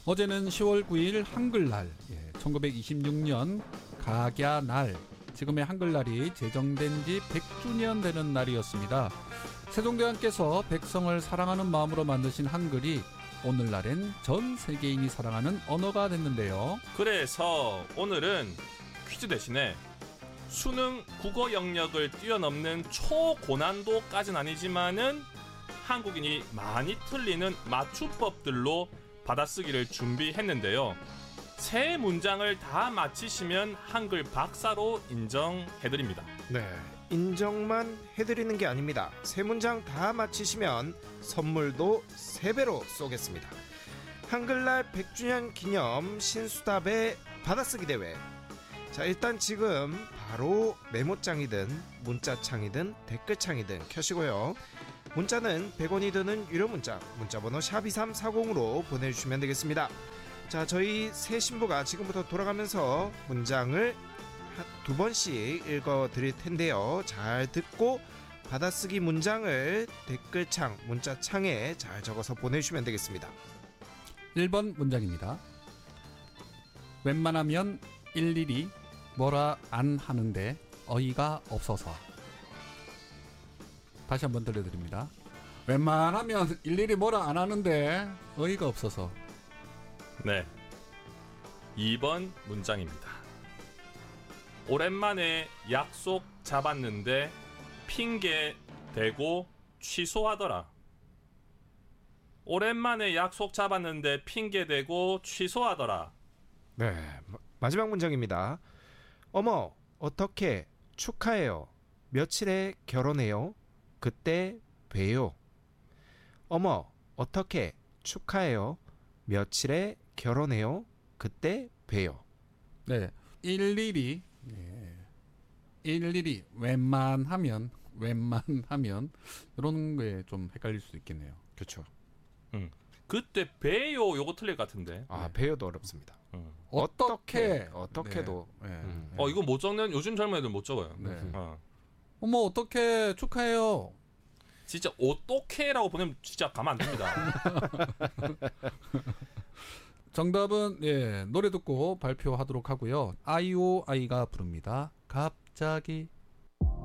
어제는 10월 9일 한글날, 1926년 각야날, 지금의 한글날이 제정된 지 100주년 되는 날이었습니다. 세종대왕께서 백성을 사랑하는 마음으로 만드신 한글이 오늘날엔 전 세계인이 사랑하는 언어가 됐는데요. 그래서 오늘은 퀴즈 대신에 수능 국어 영역을 뛰어넘는 초고난도까지는 아니지만은 한국인이 많이 틀리는 맞춤법들로 받아쓰기를 준비했는데요. 세 문장을 다 맞히시면 한글 박사로 인정해드립니다. 네, 인정만 해드리는 게 아닙니다. 세 문장 다 맞히시면 선물도 3배로 쏘겠습니다. 한글날 100주년 기념 신수답의 받아쓰기 대회. 자, 일단 지금 바로 메모장이든 문자창이든 댓글창이든 켜시고요. 문자는 100원이 드는 유료 문자, 문자번호 샵2340으로 보내주시면 되겠습니다. 자, 저희 새 신부가 지금부터 돌아가면서 문장을 2번씩 읽어드릴 텐데요. 잘 듣고 받아쓰기 문장을 댓글창, 문자창에 잘 적어서 보내주시면 되겠습니다. 1번 문장입니다. 웬만하면 일일이 뭐라 안 하는데 어이가 없어서. 다시 한번 들려드립니다. 웬만하면 일일이 뭐라 안 하는데 어이가 없어서. 네, 2번 문장입니다. 오랜만에 약속 잡았는데 핑계 대고 취소하더라. 오랜만에 약속 잡았는데 핑계 대고 취소하더라. 네, 마지막 문장입니다. 어머, 어떻게 축하해요. 며칠에 결혼해요. 그때 봬요. 어머, 어떻게 축하해요. 며칠에 결혼해요. 그때 봬요. 네, 일일이 웬만하면 이런 거에 좀 헷갈릴 수도 있겠네요. 그렇죠. 그때 봬요 요거 틀릴 것 같은데. 아, 봬요도 어렵습니다. 어떻게도. 네. 이거 못 적는 요즘 젊은 애들 못 적어요. 네. 어머, 어떻게 축하해요. 진짜 어떻게라고 보내면 진짜 가면 안 됩니다. 정답은 노래 듣고 발표하도록 하고요. 아이오아이가 부릅니다. 갑자기.